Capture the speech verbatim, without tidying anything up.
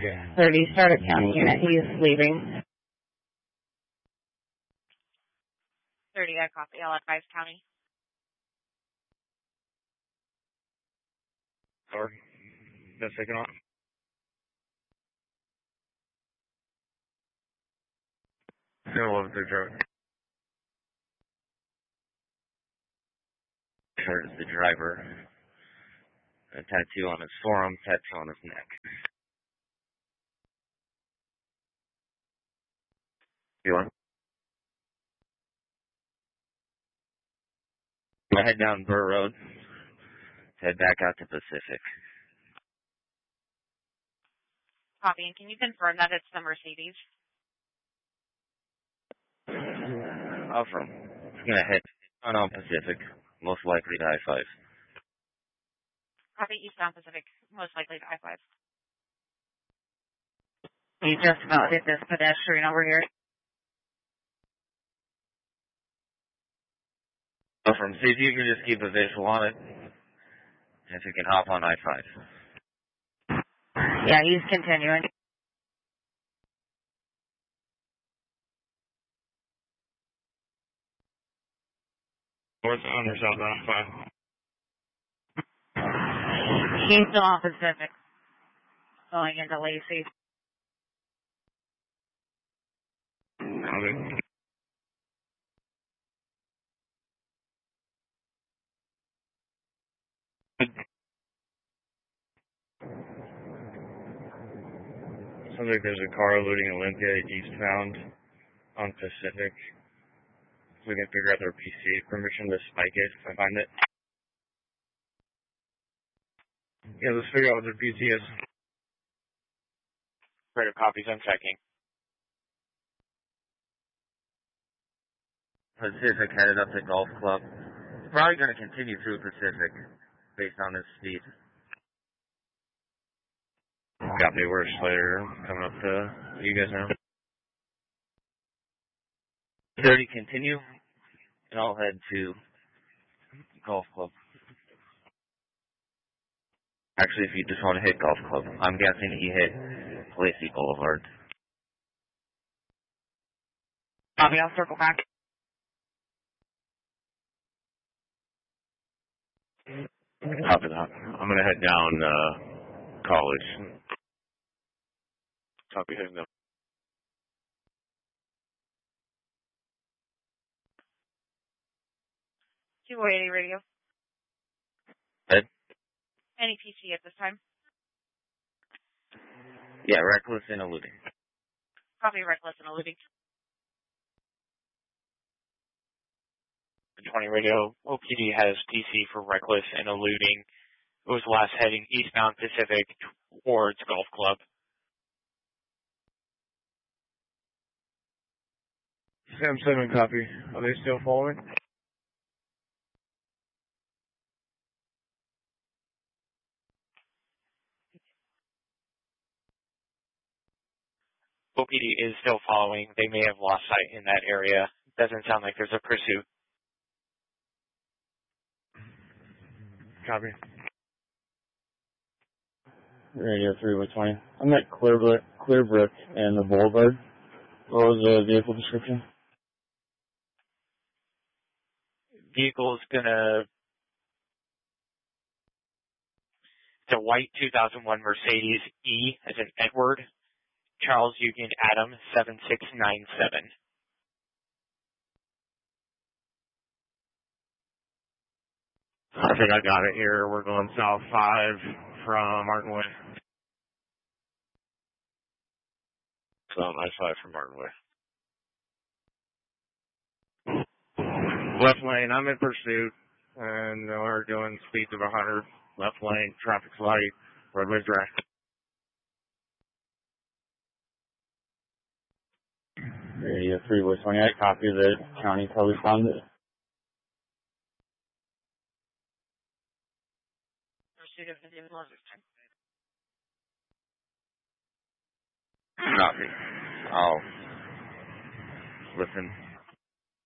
thirty, start a county unit. He's leaving. thirty, I copy. I'll advise county. Sorry. That's taken off. zero one three driver. Heard the driver. A tattoo on his forearm, tattoo on his neck. You want? I'm gonna head down Burr Road. Head back out to Pacific. Copy. And can you confirm that it's the Mercedes? Affirm. I'm gonna head on on Pacific, most likely to I five. Copy. Eastbound Pacific, most likely to I five. We just about hit this pedestrian over here. Affirm. See if you can just keep a visual on it. If you can hop on I five. Yeah, he's continuing. Northbound or southbound I five? He's still on Pacific. Going into Lacey. Okay. Sounds like there's a car eluding Olympia eastbound on Pacific. So we can figure out their P C permission to spike it if I find it. Yeah, let's figure out what their P C is. Greater copies, I'm checking. Pacific headed up to Golf Club. Probably going to continue through Pacific based on his speed. Got me worse later. Coming up to you guys now. thirty, continue, and I'll head to Golf Club. Actually, if you just want to hit Golf Club, I'm guessing he hit Lacey Boulevard. Copy, I'll circle back. Copy that. I'm going to head down uh, College. Copy, heading down. two oh eight radio. Ed? Any P C at this time? Yeah, reckless and eluding. Copy, reckless and eluding. twenty radio, O P D has P C for reckless and eluding. It was last heading eastbound Pacific towards Golf Club. Sam seven, copy. Are they still following? O P D is still following. They may have lost sight in that area. Doesn't sound like there's a pursuit. Copy. Radio three one twenty. I'm at Clearbrook, Clearbrook and the Boulevard. What was the vehicle description? Vehicle's gonna, it's a white two thousand one Mercedes E as in Edward, Charles Union Adam seven six nine seven. I think I got it here. We're going south five from Martin Way. So I five from Martin Way. Left lane, I'm in pursuit, and we're doing speeds of one hundred. Left lane, traffic's light, roadway dry. Radio three one twenty. I copy the county probably found it. Pursuit of the vehicle. Copy. I'll listen.